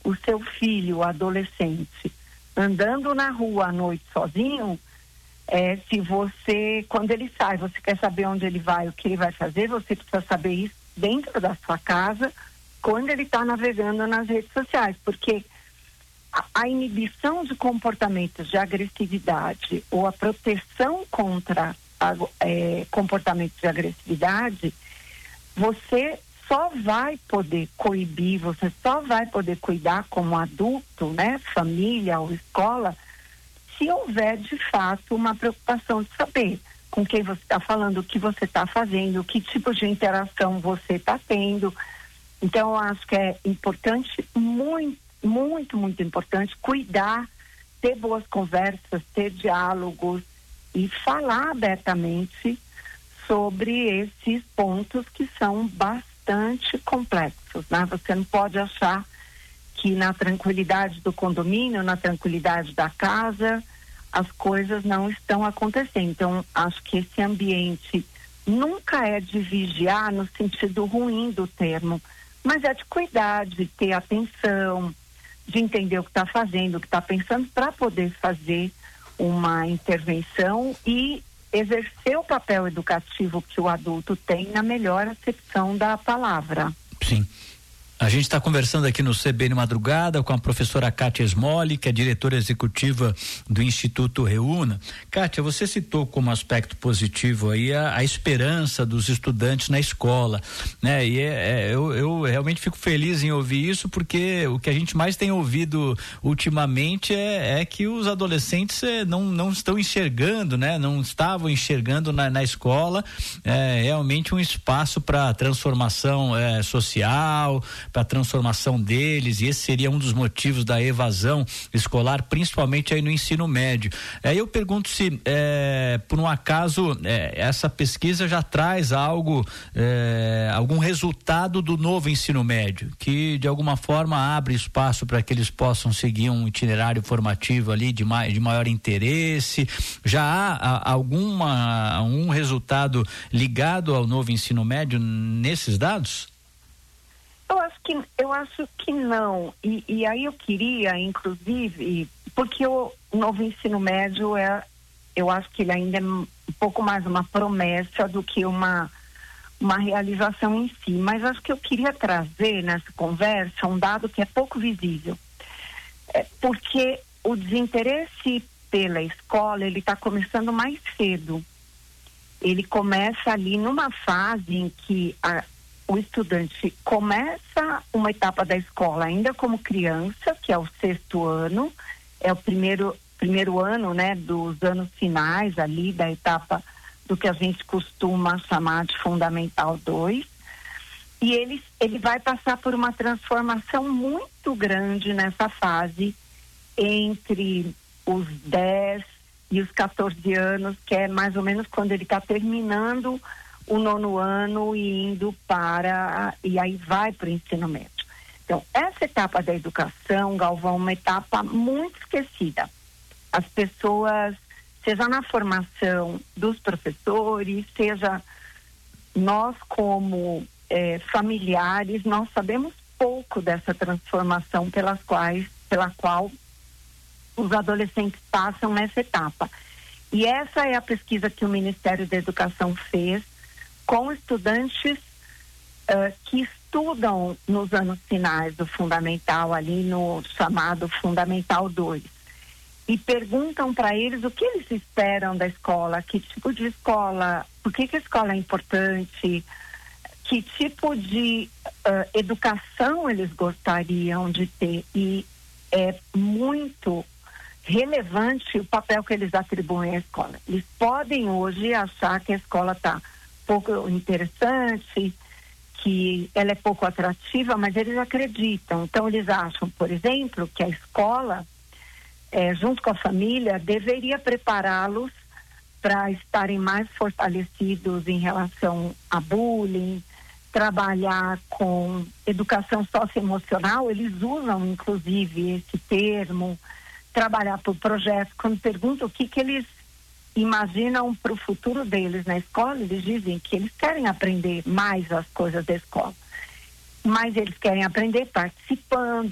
o seu filho, adolescente, andando na rua à noite sozinho, se você, quando ele sai, você quer saber onde ele vai, o que ele vai fazer, você precisa saber isso dentro da sua casa, quando ele está navegando nas redes sociais, porque a inibição de comportamentos de agressividade ou a proteção contra comportamentos de agressividade, você só vai poder coibir, você só vai poder cuidar como adulto, né, família ou escola, se houver de fato uma preocupação de saber com quem você está falando, o que você está fazendo, que tipo de interação você está tendo. Então, eu acho que é importante, muito importante, cuidar, ter boas conversas, ter diálogos e falar abertamente sobre esses pontos que são bastante complexos, né? Você não pode achar que na tranquilidade do condomínio, na tranquilidade da casa, as coisas não estão acontecendo. Então, acho que esse ambiente nunca é de vigiar no sentido ruim do termo, mas é de cuidar, de ter atenção, de entender o que está fazendo, o que está pensando, para poder fazer uma intervenção e exercer o papel educativo que o adulto tem na melhor acepção da palavra. Sim. A gente está conversando aqui no CBN Madrugada com a professora Kátia Smolli, que é diretora executiva do Instituto Reúna. Kátia, você citou como aspecto positivo aí a esperança dos estudantes na escola, né? E eu realmente fico feliz em ouvir isso, porque o que a gente mais tem ouvido ultimamente é que os adolescentes não estão enxergando, né? Não estavam enxergando na escola realmente um espaço para transformação social, para a transformação deles, e esse seria um dos motivos da evasão escolar, principalmente aí no ensino médio. Eu pergunto se, por um acaso, essa pesquisa já traz algum resultado do novo ensino médio, que de alguma forma abre espaço para que eles possam seguir um itinerário formativo ali de maior interesse. Já há algum resultado ligado ao novo ensino médio nesses dados? Eu acho que não, e aí eu queria, inclusive, porque o novo ensino médio eu acho que ele ainda é um pouco mais uma promessa do que uma realização em si, mas acho que eu queria trazer nessa conversa um dado que é pouco visível, porque o desinteresse pela escola, ele está começando mais cedo. Ele começa ali numa fase em que o estudante começa uma etapa da escola ainda como criança, que é o 6º ano, é o primeiro ano, né, dos anos finais ali da etapa do que a gente costuma chamar de Fundamental 2, e ele vai passar por uma transformação muito grande nessa fase entre os 10 e os 14 anos, que é mais ou menos quando ele está terminando o 9º ano e indo e aí vai para o ensino médio. Então, essa etapa da educação, Galvão, é uma etapa muito esquecida. As pessoas, seja na formação dos professores, seja nós como familiares, nós sabemos pouco dessa transformação pela qual os adolescentes passam nessa etapa. E essa é a pesquisa que o Ministério da Educação fez com estudantes que estudam nos anos finais do fundamental, ali no chamado Fundamental 2, e perguntam para eles o que eles esperam da escola, que tipo de escola, por que a escola é importante, que tipo de educação eles gostariam de ter, e é muito relevante o papel que eles atribuem à escola. Eles podem hoje achar que a escola está pouco interessante, que ela é pouco atrativa, mas eles acreditam. Então, eles acham, por exemplo, que a escola, junto com a família, deveria prepará-los para estarem mais fortalecidos em relação a bullying, trabalhar com educação socioemocional. Eles usam, inclusive, esse termo, trabalhar por projetos. Quando perguntam o que eles imaginam para o futuro deles na escola, eles dizem que eles querem aprender mais as coisas da escola, mas eles querem aprender participando,